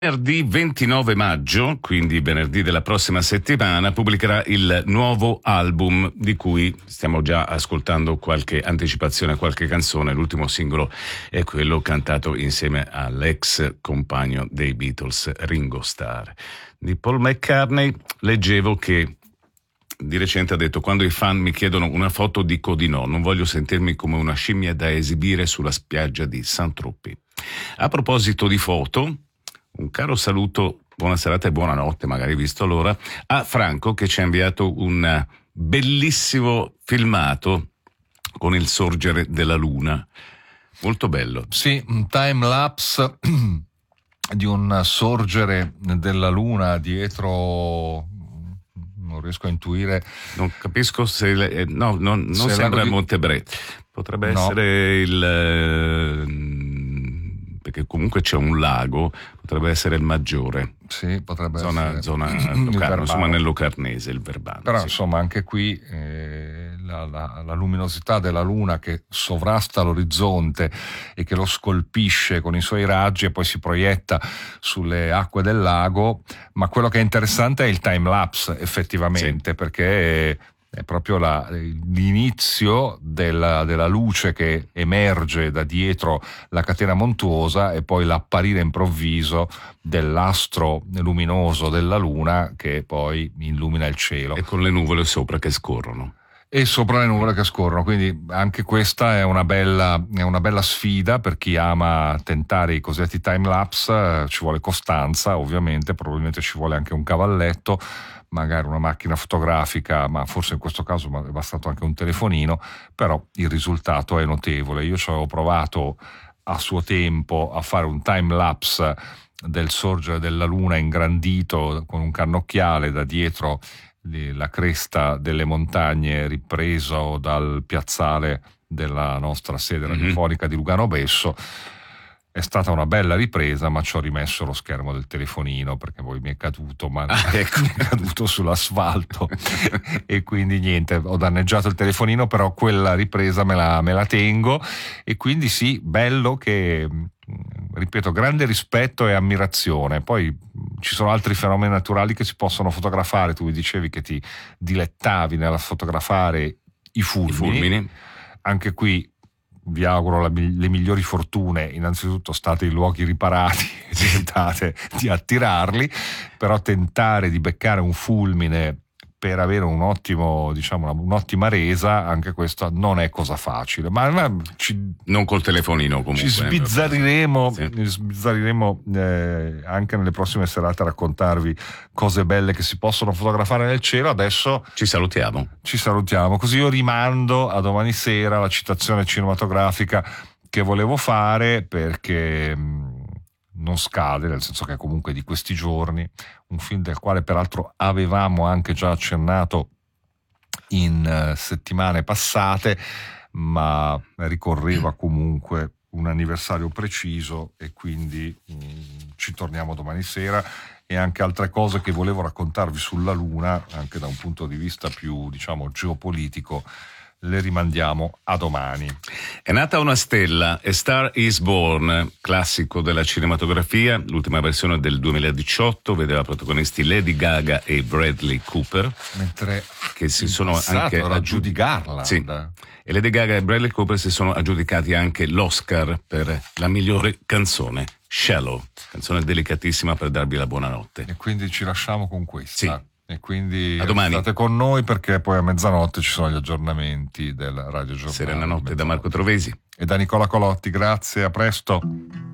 Venerdì 29 maggio, quindi venerdì della prossima settimana, pubblicherà il nuovo album di cui stiamo già ascoltando qualche anticipazione, qualche canzone. L'ultimo singolo è quello cantato insieme all'ex compagno dei Beatles, Ringo Starr. Di Paul McCartney leggevo che di recente ha detto: quando i fan mi chiedono una foto dico di no, non voglio sentirmi come una scimmia da esibire sulla spiaggia di Saint-Tropez. A proposito di foto, un caro saluto, buona serata e buonanotte, magari visto l'ora, a Franco che ci ha inviato un bellissimo filmato con il sorgere della luna, molto bello. Sì, un time lapse di un sorgere della luna dietro, non riesco a intuire. Non capisco se non se sembra il Monte Brett, potrebbe essere il perché comunque c'è un lago, potrebbe essere il Maggiore. Sì, potrebbe essere zona Locarno, insomma nel Locarnese, il Verbano. Però sì. Insomma anche qui la luminosità della luna che sovrasta l'orizzonte e che lo scolpisce con i suoi raggi e poi si proietta sulle acque del lago, ma quello che è interessante è il time lapse effettivamente, sì. Perché è proprio l'inizio della luce che emerge da dietro la catena montuosa e poi l'apparire improvviso dell'astro luminoso della luna che poi illumina il cielo. E con le nuvole sopra che scorrono. E sopra le nuvole che scorrono, quindi anche questa è una bella sfida per chi ama tentare i cosiddetti time lapse. Ci vuole costanza, ovviamente, probabilmente ci vuole anche un cavalletto, magari una macchina fotografica, ma forse in questo caso è bastato anche un telefonino, però il risultato è notevole. Io ci avevo provato a suo tempo a fare un time lapse del sorgere della luna ingrandito con un cannocchiale da dietro la cresta delle montagne ripreso dal piazzale della nostra sede radiofonica di Lugano Besso. È stata una bella ripresa, ma ci ho rimesso lo schermo del telefonino perché poi mi è caduto, mi è caduto sull'asfalto e quindi niente, ho danneggiato il telefonino, però quella ripresa me la tengo. E quindi sì, bello che, ripeto, grande rispetto e ammirazione. Poi ci sono altri fenomeni naturali che si possono fotografare. Tu mi dicevi che ti dilettavi nella fotografare i fulmini. Anche qui vi auguro le migliori fortune. Innanzitutto state in luoghi riparati e tentate di attirarli, però tentare di beccare un fulmine per avere un ottimo, un'ottima resa, anche questo non è cosa facile. Ma non col telefonino comunque. Ci sbizzarriremo anche nelle prossime serate a raccontarvi cose belle che si possono fotografare nel cielo. Adesso ci salutiamo, così io rimando a domani sera la citazione cinematografica che volevo fare, perché non scade, nel senso che è comunque di questi giorni, un film del quale peraltro avevamo anche già accennato in settimane passate, ma ricorreva comunque un anniversario preciso e quindi ci torniamo domani sera. E anche altre cose che volevo raccontarvi sulla Luna, anche da un punto di vista più, geopolitico, le rimandiamo a domani. È nata una stella, A Star is Born, classico della cinematografia. L'ultima versione del 2018 vedeva protagonisti Lady Gaga e Bradley Cooper, mentre che si sono anche Judy Garland. Sì. E Lady Gaga e Bradley Cooper si sono aggiudicati anche l'Oscar per la migliore canzone, Shallow, canzone delicatissima per darvi la buonanotte. E quindi ci lasciamo con questa. Sì. E quindi a domani. State con noi, perché poi a mezzanotte ci sono gli aggiornamenti del Radio Giornale. Serena notte da Marco Trovesi e da Nicola Colotti. Grazie, a presto.